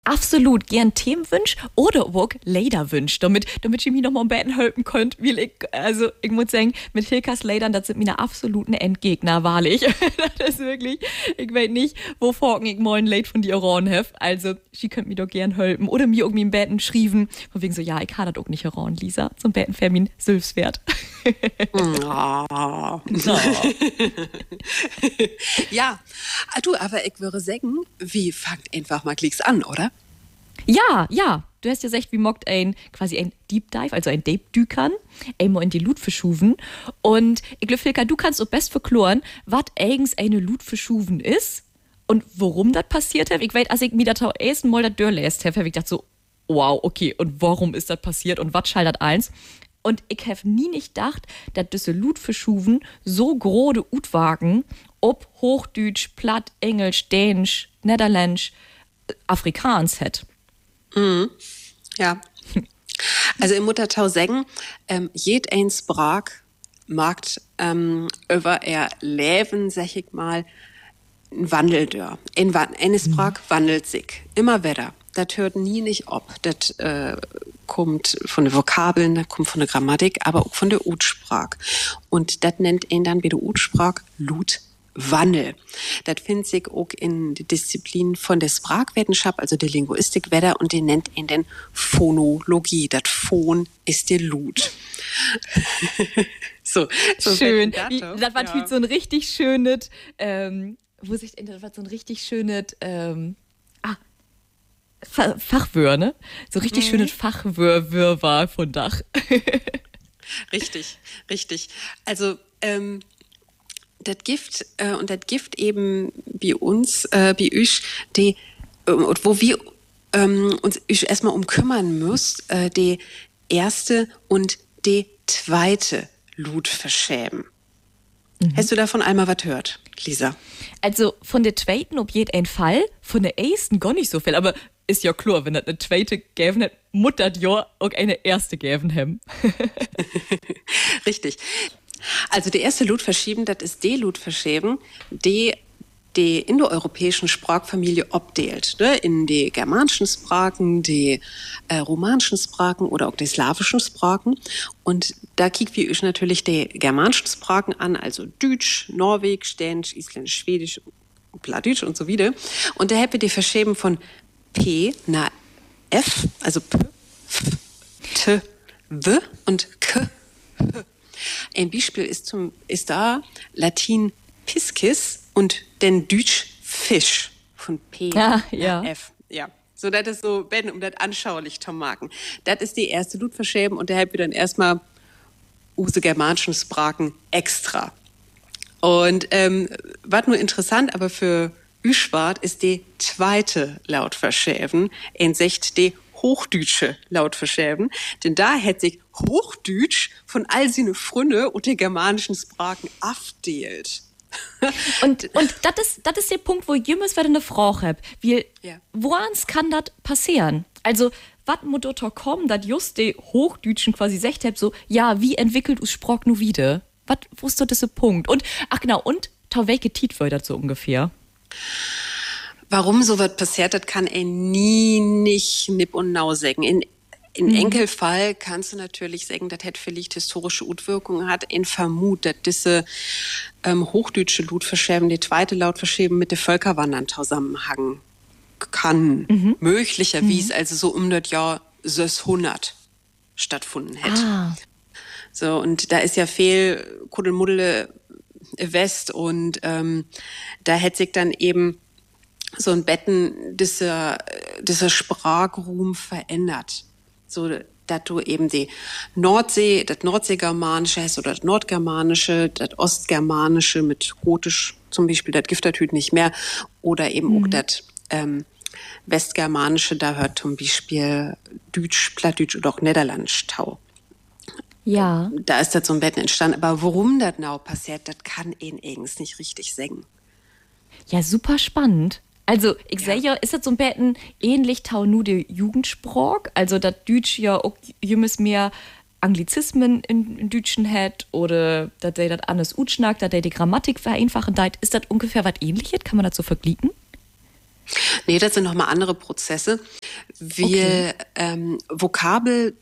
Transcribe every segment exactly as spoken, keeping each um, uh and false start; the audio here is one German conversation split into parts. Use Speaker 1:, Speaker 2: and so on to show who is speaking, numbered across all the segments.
Speaker 1: absolut gern Themenwünsch oder auch Lederwünsch, damit, damit ich mir noch mal ein bisschen helfen könnt, weil ich, also, ich muss sagen, mit Hilkas Ledern, das sind meine absoluten Endgegner, wahrlich. Das ist wirklich, ich weiß nicht, wovor ich mal ein Late von die Oran habe. Also, sie könnt mir doch gern helfen. Oder mir irgendwie im Betten schrieben, von wegen so, ja, ich kann das auch nicht Oran, Lisa. Zum Betten Fermin Sülfswert.
Speaker 2: Oh.
Speaker 1: So.
Speaker 2: Ja, du, aber ich würde sagen, wie fangt einfach mal Klicks an, oder?
Speaker 1: Ja, ja. Du hast ja gesagt, wie mockt ein quasi ein Deep Dive, also ein Deep Dükern, einmal in die Lut verschuven. Und ich glaube, Filka, du kannst auch best verkloren, was eigens eine Lut verschuven ist und warum das passiert hat. Ich weiß, als ich mir das ersten Mal das durchgelesen habe, habe ich gedacht so, wow, okay, und warum ist das passiert und was schaltet eins? Und ich habe nie nicht gedacht, dass diese Lut verschuven so grode Utwagen, ob Hochdeutsch, Platt, Englisch, Dänisch, Niederländisch, äh, Afrikaans hat.
Speaker 2: Mhm. Ja. Also im Muttertau sagen, ähm, jed ein Sprach mag ähm, über er Leben, sag ich mal, ein Wandel dör. Ein, eine Sprach wandelt sich. Immer wieder. Das hört nie nicht ob. Das äh, kommt von den Vokabeln, das kommt von der Grammatik, aber auch von der Utsprach. Und das nennt ihn dann wie der Utsprach Lutwandel. Das findet sich auch in der Disziplin von der Sprachwissenschaft, also der Linguistik wieder, und den nennt ihn dann Phonologie. Das Phon ist der Lut. so, so
Speaker 1: schön. Das, das war ja so ein richtig schönes, ähm, wo sich, das war so ein richtig schönes, ähm, ah, Fachwör, ne? So richtig mhm. schönes Fachwör war von Dach.
Speaker 2: Richtig, richtig. Also, ähm, das Gift äh, und das Gift eben bei uns, äh, bei euch, die, äh, wo wir ähm, uns erstmal um kümmern müssen, äh, die erste und die zweite Lut verschämen. Mhm. Hast du davon einmal was gehört, Lisa?
Speaker 1: Also von der zweiten ob jed ein Fall, von der ersten gar nicht so viel, aber ist ja klar, wenn das eine zweite gäben hat, muss das ja auch eine erste gäben haben.
Speaker 2: Richtig. Also die erste Lut verschieben, das ist die Lut verschieben, die die indoeuropäischen Sprachfamilie obdeelt, ne? In die germanischen Sprachen, die äh, romanischen Sprachen oder auch die slawischen Sprachen. Und da kicken wir euch natürlich die germanischen Sprachen an, also Deutsch, Norwegisch, Dänisch, Isländisch, Schwedisch, Plattdeutsch und so wieder. Und da habt ihr die Verschieben von P nach F, also P, F, T, W und K, H. Ein Beispiel ist, zum, ist da Latin Piscis und den Deutsch Fisch von P
Speaker 1: ah,
Speaker 2: nach
Speaker 1: ja.
Speaker 2: F. Ja. So, das ist so, um das anschaulich zu machen. Das ist die erste Lutverschäben und da haben wir dann erstmal unsere germanischen Sprachen extra. Und ähm, was nur interessant, aber für Üschwart ist die zweite Lautverschäben, in Sicht die hochdeutsche Lautverschäben, denn da hätte sich Hochdeutsch von all seine Fründe und den germanischen Sprachen abdeelt.
Speaker 1: und und das ist das ist der Punkt, wo ich jemals wieder eine Frage habe. Wie,
Speaker 2: ja.
Speaker 1: Woran kann das passieren? Also, was muss da kommen, dass just die Hochdeutschen quasi sagt haben, so, ja, wie entwickelt us Sprach nu wieder? Was, wo ist da dieser Punkt? Und, ach genau, und tau welche Tietwörter so ungefähr?
Speaker 2: Warum so was passiert, das kann er nie nicht nipp und nau sagen. In, in mhm. Enkelfall kannst du natürlich sagen, das hat vielleicht historische Utwirkungen hat. In Vermut, dass diese ähm, hochdeutsche Lautverschäben, die zweite Lautverschäben mit den Völkerwandern zusammenhängen kann. Mhm. Möglicherweise, mhm. also so um das Jahr sechshundert stattgefunden hätte.
Speaker 1: Ah.
Speaker 2: So, und da ist ja viel Kuddelmuddel West und ähm, da hätte sich dann eben so ein Betten dieser, dieser Sprachruhm verändert. So, dass du eben die Nordsee, das Nordseegermanische hast oder das Nordgermanische, das Ostgermanische mit Gotisch zum Beispiel, das gibt natürlich nicht mehr. Oder eben mhm. auch das ähm, Westgermanische, da hört zum Beispiel Deutsch, Plattdeutsch oder auch Niederländisch tau.
Speaker 1: Ja.
Speaker 2: Da ist das so ein Betten entstanden. Aber warum das genau passiert, das kann ihn eigens nicht richtig sagen.
Speaker 1: Ja, super spannend. Also, ich ja. sehe ja, ist das so ein Betten ähnlich tau nu der Jugendsprach? Also, das Deutsch ja auch jemals mehr Anglizismen in, in Deutschen hat oder dass der das anders utschnackt, dass der die Grammatik vereinfachen deit. Ist das ungefähr was Ähnliches? Kann man das so vergleichen?
Speaker 2: Nee, das sind nochmal andere Prozesse. Wir, okay. ähm, Vokabeldrift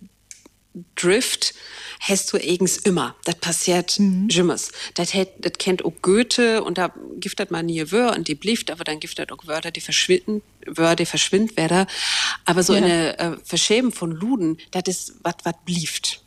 Speaker 2: hast du eigens immer. Das passiert mhm. jemals. Das, das kennt auch Goethe und da gibt das mal nie Wörter und die blieft, aber dann gibt das auch Wörter, die verschwinden, Wörter, die verschwinden werden. Aber so ja. eine äh, Verschäben von Luden, das ist was, was blieft.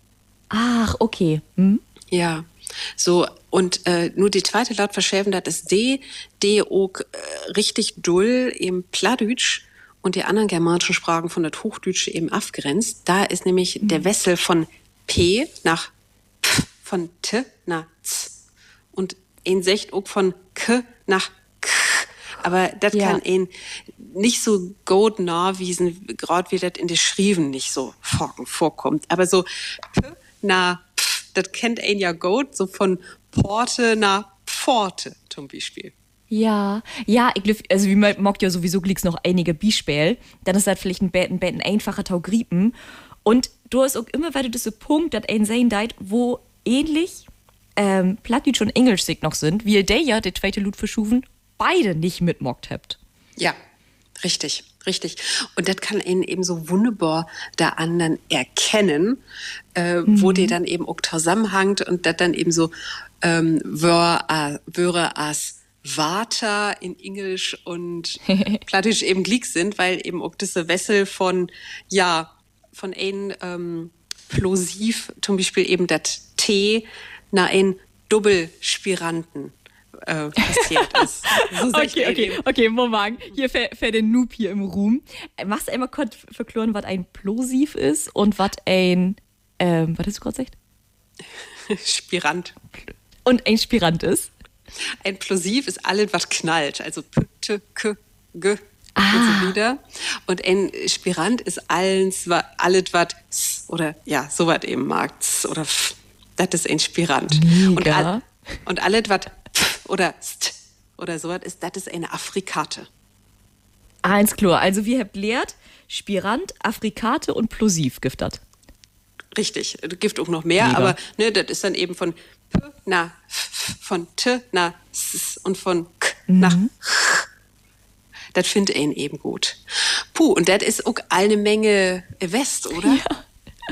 Speaker 1: Ach, okay. Hm?
Speaker 2: Ja. So, und äh, nur die zweite Laut verschäben, das ist D, D auch äh, richtig dull im Plattdeutsch und die anderen germanischen Sprachen von das Hochdeutsche eben abgrenzt. Da ist nämlich mhm. der Wessel von P nach P, von T nach Z und ein Secht auch von K nach K. Aber das ja. kann ein nicht so gut nachwiesen, gerade wie das in den Schrieben nicht so vorkommt. Aber so P nach das kennt ein ja gut, so von Porte nach Pforte zum Beispiel.
Speaker 1: Ja, ja, ich glaube, also wie man mag ja sowieso glicks noch einige Beispiele, dann ist das vielleicht ein bisschen ein einfacher Taugripen. Und du hast auch immer weiter diesen Punkt, dass ein sein deit, wo ähnlich ähm, Plattdeutsch und Englisch noch sind, wie ihr der ja, der zweite Lied verschufen, beide nicht mitmockt habt.
Speaker 2: Ja, richtig. Richtig. Und das kann einen eben so wunderbar der anderen erkennen, äh, mhm. wo die dann eben auch zusammenhängt und das dann eben so ähm, wäre als Vater in Englisch und Plattdeutsch eben glick sind, weil eben auch diese Wessel von, ja, von ein ähm, Plosiv, zum Beispiel eben das T, nach ein Doppelspiranten. Äh, passiert ist. So
Speaker 1: okay, okay, okay, Moment. Hier fährt der Noob hier im Ruhm. Machst du einmal kurz verklären, was ein Plosiv ist und was ein, ähm, was hast du gerade gesagt?
Speaker 2: Spirant.
Speaker 1: Und ein Spirant ist?
Speaker 2: Ein Plosiv ist alles, was knallt. Also P, T, K, G
Speaker 1: ah.
Speaker 2: und so wieder. Und ein Spirant ist alles, alles was S oder ja, sowas eben mag. S oder F. Das ist ein Spirant.
Speaker 1: Mega.
Speaker 2: Und, all, und alles, was oder st oder sowas ist, das ist eine Affrikate.
Speaker 1: Eins klar, also wir habt lehrt, Spirant, Affrikate und Plosiv giftet.
Speaker 2: Richtig, gibt auch noch mehr, Mega. aber ne, das ist dann eben von P nach F, von T nach S und von K mhm. nach Ch. Das findet ihn eben gut. Puh, und das ist auch eine Menge West, oder?
Speaker 1: Ja,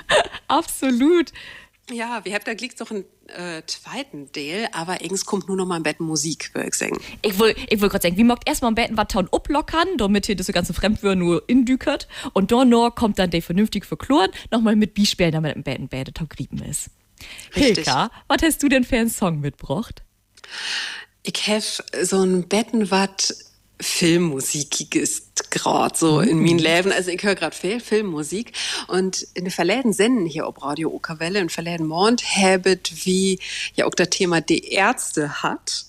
Speaker 1: absolut.
Speaker 2: Ja, wir haben da gleich noch einen äh, zweiten Teil, aber irgendwas kommt nur noch mal im Bett Musik, würde ich sagen.
Speaker 1: Ich will, ich will gerade sagen, wie mag erstmal im Bett was Town uplockern, damit hier das so ganze Fremdwörter nur indükert und dann noch kommt dann der vernünftig verkloren, nochmal mit B-Spielen, damit im Bett ein Bett Tau grieben ist.
Speaker 2: Richtig.
Speaker 1: Hilka, was hast du denn für einen Song mitgebracht?
Speaker 2: Ich habe so ein Betten, was Filmmusik ist gerade so in meinem Leben. Also ich höre gerade viel Filmmusik und in den verläden Senden hier auf Radio Okerwelle in verläden Mond habet wie ja auch das Thema die Ärzte hat.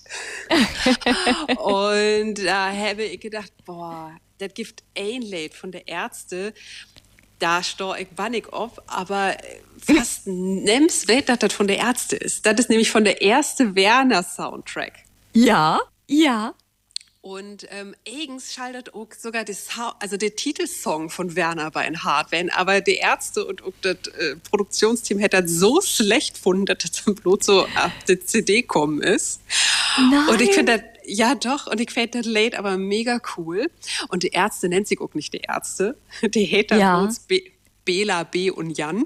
Speaker 2: Und da habe ich gedacht, boah, das gibt ein Lied von der Ärzte, da stehe ich wannig auf, aber fast nimm's weg, dass das von der Ärzte ist. Das ist nämlich von der erste Werner Soundtrack.
Speaker 1: Ja, ja.
Speaker 2: Und ähm, eigens schaltet auch sogar die Sa- also der Titelsong von Werner bei ein Hart werden, aber die Ärzte und auch das äh, Produktionsteam hätte das so schlecht gefunden, dass das bloß so auf die C D kommen ist.
Speaker 1: Nein.
Speaker 2: Und ich finde das, ja doch, und ich finde das Lied aber mega cool. Und die Ärzte nennt sich auch nicht die Ärzte, die hätte
Speaker 1: ja.
Speaker 2: bloß Be- Bela, B und Jan.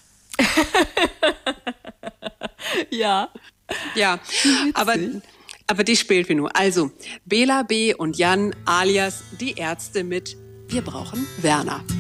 Speaker 1: Ja.
Speaker 2: Ja, aber... Aber die spielt wir nur. Also, Bela B. und Jan alias die Ärzte mit Wir brauchen Werner.